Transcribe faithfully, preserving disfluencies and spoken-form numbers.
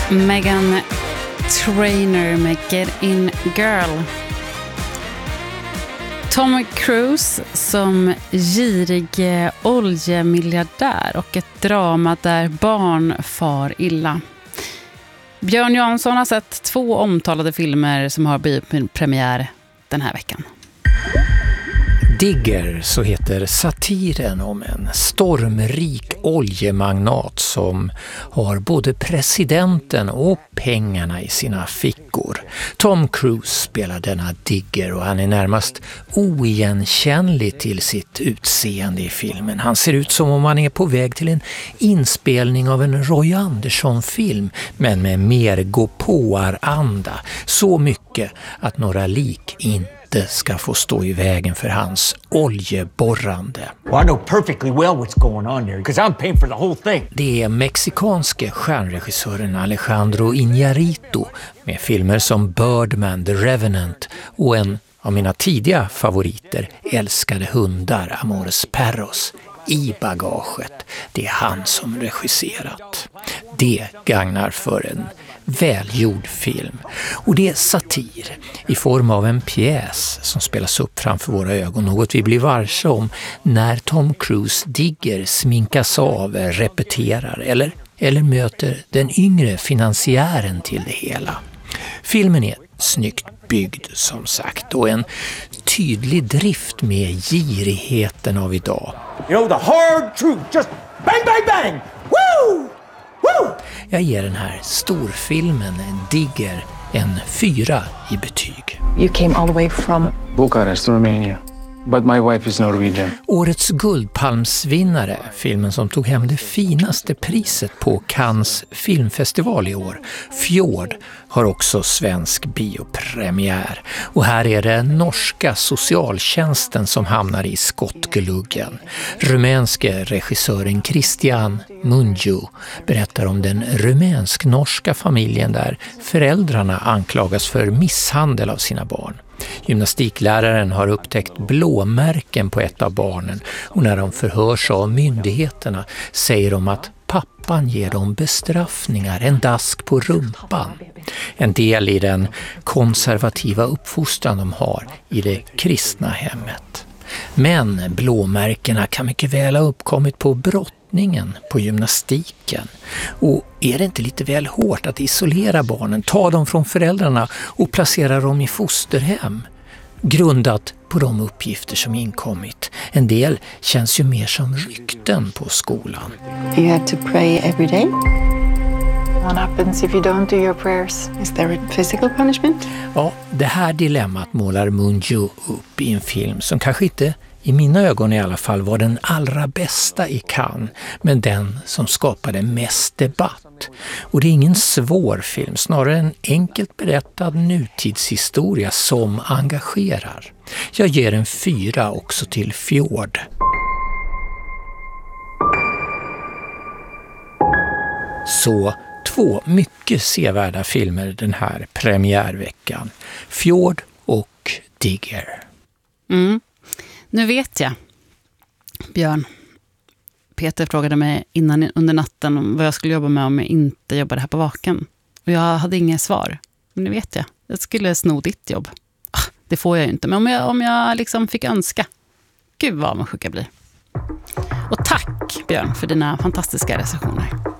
Meghan Trainor med Get In Girl. Tom Cruise som girig oljemiljardär och ett drama där barn far illa. Björn Jansson har sett två omtalade filmer som har blivit premiär den här veckan. Digger, så heter satiren om en stormrik oljemagnat som har både presidenten och pengarna i sina fickor. Tom Cruise spelar denna Digger och han är närmast oigenkännlig till sitt utseende i filmen. Han ser ut som om han är på väg till en inspelning av en Roy Andersson-film, men med mer gåpåar-anda. Så mycket att några lik inte ska få stå i vägen för hans oljeborrande. Well, I know perfectly well what's going on there because I'm paying for the whole thing. Det är mexikanske stjärnregissören Alejandro Iñárritu med filmer som Birdman, The Revenant och en av mina tidiga favoriter, Älskade hundar, Amores Perros, i bagaget. Det är han som regisserat. Det gagnar för en välgjord film. Och det är satir i form av en pjäs som spelas upp framför våra ögon. Något vi blir varse om när Tom Cruise Digger sminkas av, repeterar eller, eller möter den yngre finansiären till det hela. Filmen är snyggt byggd som sagt och en tydlig drift med girigheten av idag. You know, the hard truth, just bang, bang, bang! Woo! Woo! Jag ger den här storfilmen Digger en fyra i betyg. You came all the way from Bucharest, Romania. But my wife is Norwegian. Årets guldpalmsvinnare, filmen som tog hem det finaste priset på Cannes filmfestival i år, Fjord, har också svensk biopremiär. Och här är det norska socialtjänsten som hamnar i skottgluggen. Rumänske regissören Christian Mungiu berättar om den rumänsk-norska familjen där föräldrarna anklagas för misshandel av sina barn. Gymnastikläraren har upptäckt blåmärken på ett av barnen och när de förhörs av myndigheterna säger de att pappan ger dem bestraffningar, en dask på rumpan. En del i den konservativa uppfostran de har i det kristna hemmet. Men blåmärkena kan mycket väl ha uppkommit på brottningen, på gymnastiken. Och är det inte lite väl hårt att isolera barnen, ta dem från föräldrarna och placera dem i fosterhem? Grundat på de uppgifter som inkommit. En del känns ju mer som rykten på skolan. You have to pray every day. What happens if you don't do your prayers? Is there a physical punishment? Ja, det här dilemmat målar Mungiu upp i en film som kanske inte, i mina ögon i alla fall, var den allra bästa i Cannes, men den som skapade mest debatt. Och det är ingen svår film, snarare en enkelt berättad nutidshistoria som engagerar. Jag ger en fyra också till Fjord. Så två mycket sevärda filmer den här premiärveckan. Fjord och Digger. Mm. Nu vet jag, Björn. Peter frågade mig innan under natten om vad jag skulle jobba med om jag inte jobbade här på Vaken. Och jag hade inga svar. Men nu vet jag. Jag skulle sno ditt jobb. Det får jag ju inte. Men om jag, om jag liksom fick önska. Gud vad man sjuka blir. Och tack, Björn, för dina fantastiska recensioner.